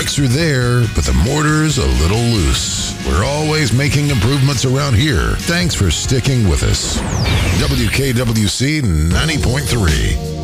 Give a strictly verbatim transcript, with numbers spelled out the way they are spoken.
bricks are there, but the mortar's a little loose. We're always making improvements around here. Thanks for sticking with us. W K W C ninety point three.